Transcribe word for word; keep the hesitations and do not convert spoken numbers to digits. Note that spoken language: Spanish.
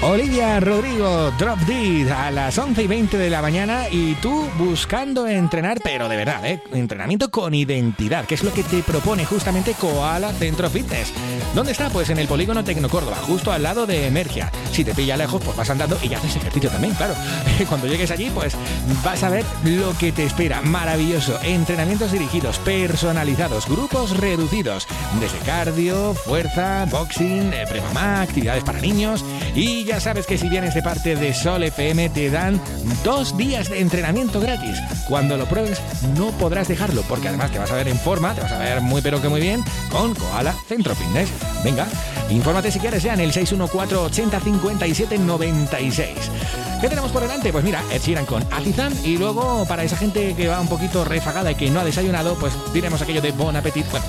Olivia Rodrigo, Drop Dead a las once y veinte de la mañana y tú buscando entrenar, pero de verdad, ¿eh? Entrenamiento con identidad, que es lo que te propone justamente Koala Centro Fitness. ¿Dónde está? Pues en el Polígono Tecno Córdoba, justo al lado de Emergia. Si te pilla lejos, pues vas andando y haces ejercicio también, claro. Cuando llegues allí, pues vas a ver lo que te espera. Maravilloso. Entrenamientos dirigidos, personalizados, grupos reducidos, desde cardio, fuerza, boxing, eh, premamá, actividades para niños. Y ya sabes que si vienes de parte de Sol F M te dan dos días de entrenamiento gratis. Cuando lo pruebes no podrás dejarlo, porque además te vas a ver en forma, te vas a ver muy pero que muy bien con Koala Centro Fitness. Venga, infórmate si quieres ya en el seis uno cuatro ochenta cincuenta y siete noventa y seis. ¿Qué tenemos por delante? Pues mira, Ed Sheeran con Atizan, y luego para esa gente que va un poquito rezagada y que no ha desayunado, pues diremos aquello de Bon Appetit. Bueno,